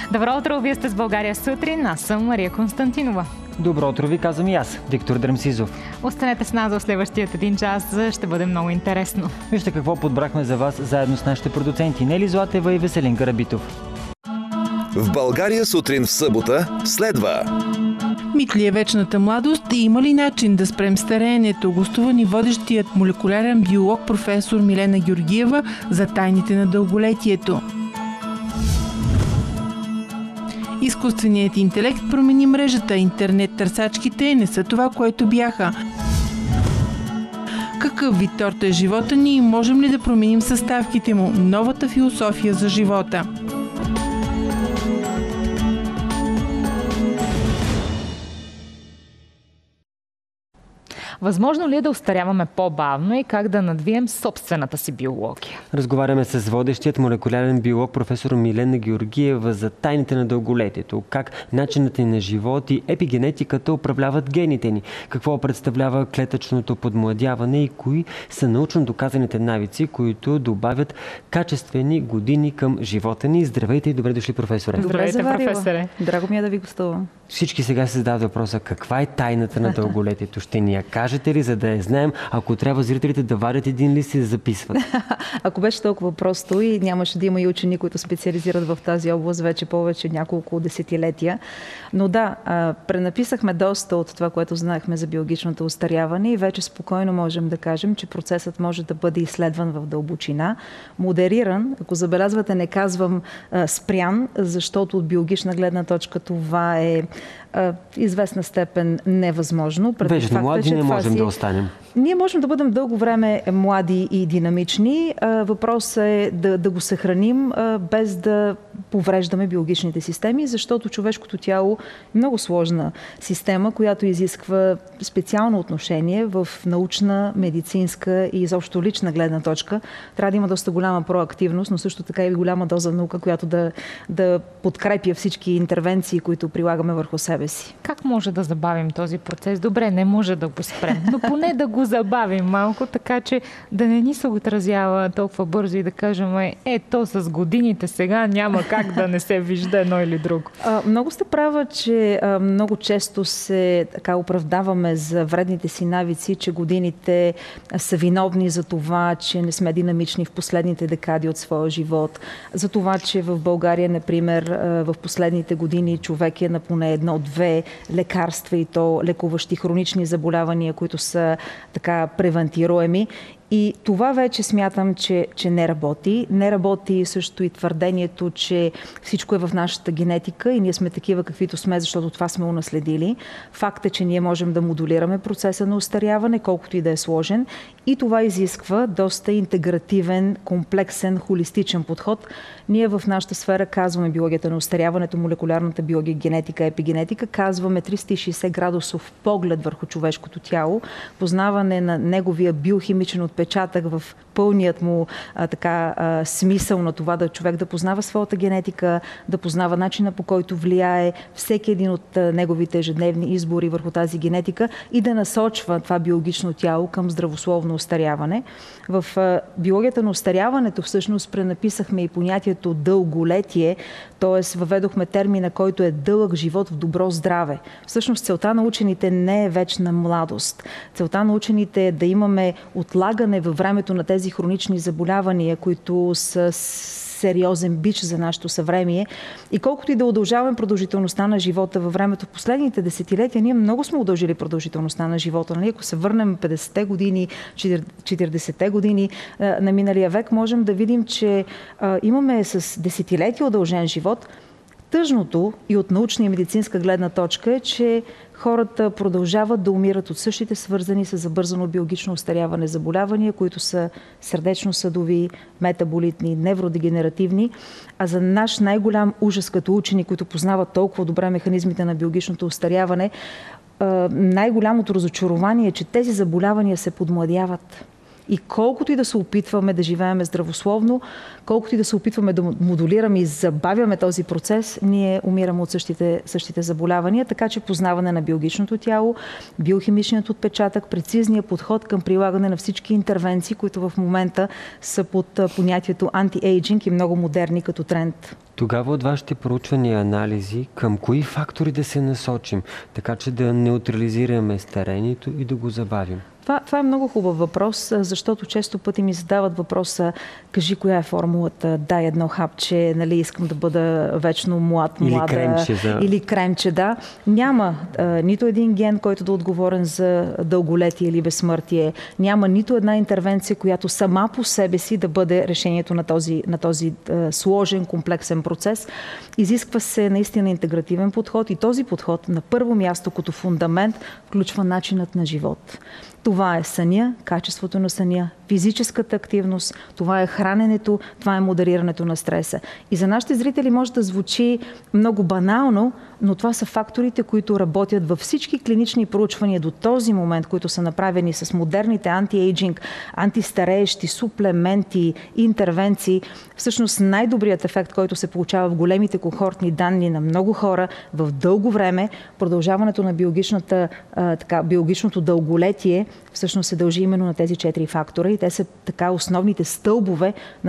Добро утро, вие сте с България сутрин, аз съм Мария Константинова. Добро утро ви казвам и аз, Виктор Драмсизов. Останете с нас за следващият един час, ще бъде много интересно. Вижте какво подбрахме за вас заедно с нашите продуценти Нели Златева и Веселин Карабитов. В България сутрин в събота следва. Мит ли е вечната младост и има ли начин да спрем стареенето? Гостува ни водещият молекулярен биолог професор Милена Георгиева за тайните на дълголетието. Изкуственият интелект промени мрежата. Интернет търсачките не са това, което бяха. Какъв вид торта е живота ни и можем ли да променим съставките му? Новата философия за живота. Възможно ли е да остаряваме по-бавно и как да надвием собствената си биология? Разговаряме с водещият молекулярен биолог професор Милена Георгиева за тайните на дълголетието, как начинът ни на живот и епигенетиката управляват гените ни, какво представлява клетъчното подмладяване и кои са научно доказаните навици, които добавят качествени години към живота ни. Здравейте и добре дошли, професоре. Здравейте, професоре. Драго ми е да ви гостувам. Всички сега се задават въпроса: каква е тайната на дълголетието? Ще ни я кажете ли, за да я знаем? Ако трябва зрителите да вадят един лист и да записват. Ако беше толкова просто и нямаше да има и учени, които специализират в тази област вече повече няколко десетилетия. Но да, пренаписахме доста от това, което знаехме за биологичното остаряване и вече спокойно можем да кажем, че процесът може да бъде изследван в дълбочина, модериран. Ако забелязвате, не казвам спрян, защото от биологична гледна точка това е известна степен невъзможно. Вечно млади не можем да останем. Ние можем да бъдем дълго време млади и динамични. Въпросът е да го съхраним без да повреждаме биологичните системи, защото човешкото тяло е много сложна система, която изисква специално отношение в научна, медицинска и изобщо лична гледна точка. Трябва да има доста голяма проактивност, но също така и голяма доза наука, която да подкрепя всички интервенции, които прилагаме върху себе си. Как може да забавим този процес? Добре, не може да го спрем, но поне да го забавим малко, така че да не ни се отразява толкова бързо и да кажем, то с годините сега няма как да не се вижда едно или друго. Много сте права, че много често се така оправдаваме за вредните си навици, че годините са виновни за това, че не сме динамични в последните декади от своя живот. За това, че в България, например, в последните години човек е на поне едно-две лекарства и то лекуващи хронични заболявания, които са така превентируеми. И това вече смятам, че не работи. Не работи също и твърдението, че всичко е в нашата генетика и ние сме такива каквито сме, защото това сме унаследили. Факт е, че ние можем да модулираме процеса на остаряване, колкото и да е сложен. И това изисква доста интегративен, комплексен, холистичен подход. Ние в нашата сфера казваме биологията на остаряването, молекулярната биология, генетика, епигенетика, казваме 360 градусов поглед върху човешкото тяло, познаване на неговия биохимичен отпечатък в пълният му смисъл на това да човек да познава своята генетика, да познава начина, по който влияе всеки един от неговите ежедневни избори върху тази генетика и да насочва това биологично тяло към здравословно остаряване. В биологията на остаряването всъщност пренаписахме и понятието дълголетие, т.е. въведохме термина, който е дълъг живот в добро здраве. Всъщност целта на учените не е вечна младост. Целта на учените е да имаме отлагане във времето на тези хронични заболявания, които са сериозен бич за нашето съвремие. И колкото и да удължаваме продължителността на живота във времето, в последните десетилетия ние много сме удължили продължителността на живота. Нали? Ако се върнем 50-те години, 40-те години на миналия век, можем да видим, че имаме с десетилетия удължен живот. Тъжното и от научна и медицинска гледна точка е, че хората продължават да умират от същите свързани с забързано биологично остаряване заболявания, които са сърдечно-съдови, метаболитни, невродегенеративни. А за наш най-голям ужас като учени, които познават толкова добре механизмите на биологичното остаряване, най-голямото разочарование е, че тези заболявания се подмладяват. И колкото и да се опитваме да живеем здравословно, колкото и да се опитваме да модулираме и забавяме този процес, ние умираме от същите заболявания. Така че познаване на биологичното тяло, биохимичният отпечатък, прецизният подход към прилагане на всички интервенции, които в момента са под понятието анти-ейджинг и много модерни като тренд. Тогава от вашите проучвания и анализи, към кои фактори да се насочим, така че да неутрализираме старението и да го забавим? Това е много хубав въпрос, защото често пъти ми задават въпроса: кажи коя е формулата, дай едно хапче, нали, искам да бъда вечно млада. Или кремче, да. Няма нито един ген, който да е отговорен за дълголетие или безсмъртие. Няма нито една интервенция, която сама по себе си да бъде решението на този сложен, комплексен процес. Изисква се наистина интегративен подход и този подход на първо място като фундамент включва начинът на живот. Това е съня, качеството на съня, физическата активност, това е храненето, това е модерирането на стреса. И за нашите зрители може да звучи много банално, но това са факторите, които работят във всички клинични проучвания до този момент, които са направени с модерните антиейджинг, антистареещи, суплементи, интервенции. Всъщност най-добрият ефект, който се получава в големите кохортни данни на много хора в дълго време, продължаването на биологичното дълголетие, всъщност се дължи именно на тези 4 фактора и те са така основните стълбове на